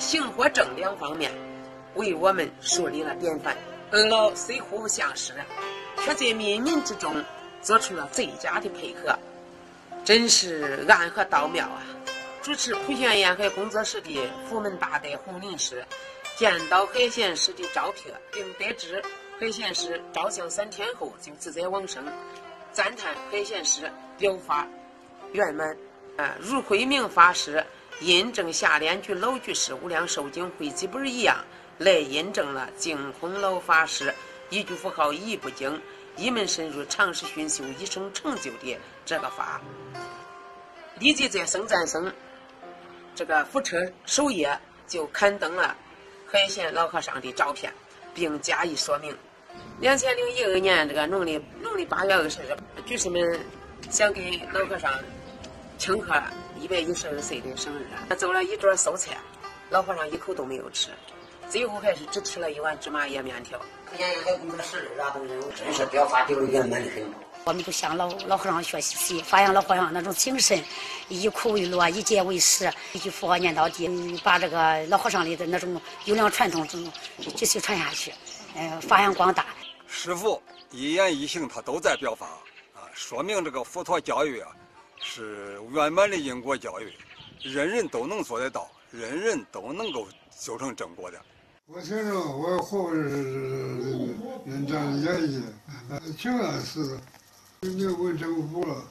行和正两方面，为我们树立了典范。恩老虽互不相识，却在冥冥之中做出了最佳的配合，真是暗合道妙啊！主持普贤沿海工作室的福门大德洪林师见到海贤师的照片，并得知海贤师照相3天后就自在往生，赞叹海贤师疗法圆满。如慧明法师印证下联句老居士无量寿经汇集本一样，来印证了净空老法师一句符号一部经，一门深入，长时熏修，一生成就的这个法。立即在僧赞僧这个福车首页就刊登了海贤老和尚的照片，并加以说明。2012年这个农历8月20日，居士们想给老和尚庆贺112岁的生日，做了一桌素菜，老和尚一口都没有吃，最后还是只吃了1碗芝麻叶面条。 沿海工作室的都是真是表法都圆满的很。 我们都向老和尚学习，发扬老和尚那种精神，以苦为乐，以戒为师，一句佛号念到底，把这个老和尚里的那种优良传统继续传下去，发扬光大。 师父一言一行他都在表法说明这个佛陀教育是圆满的因果教育，人人都能做得到，人人都能够修成正果的。 我承认我活是人这样演绎，情感是没有问政府了，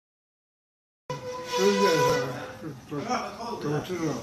世界上都知道。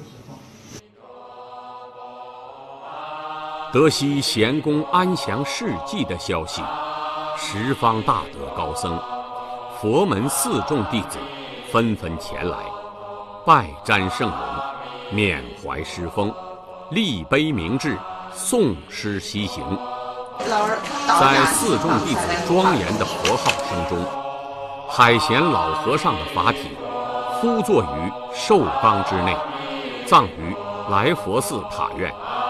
得悉贤公安详事迹的消息，十方大德高僧、佛门4众弟子纷纷前来，拜瞻圣容，缅怀师风，立碑铭志，诵诗西行。在4众弟子庄严的佛号声中，海贤老和尚的法体敷坐于寿冈之内，葬于来佛寺塔院。